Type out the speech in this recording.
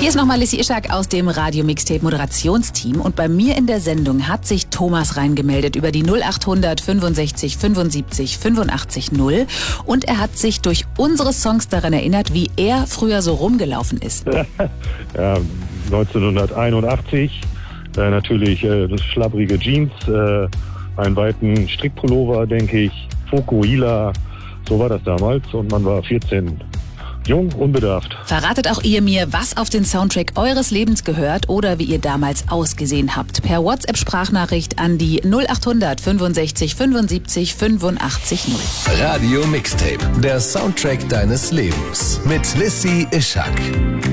Hier ist nochmal Lissy Ischak aus dem Radio Mixtape Moderationsteam und bei mir in der Sendung hat sich Thomas reingemeldet über die 0800 65 75 85 0 und er hat sich durch unsere Songs daran erinnert, wie er früher so rumgelaufen ist. Ja, 1981, natürlich schlabbrige Jeans, einen weiten Strickpullover, denke ich, Fokuhila, so war das damals und man war 14. Jung, unbedarft. Verratet auch ihr mir, was auf den Soundtrack eures Lebens gehört oder wie ihr damals ausgesehen habt. Per WhatsApp-Sprachnachricht an die 0800 65 75 85 0. Radio Mixtape, der Soundtrack deines Lebens mit Lissy Ischak.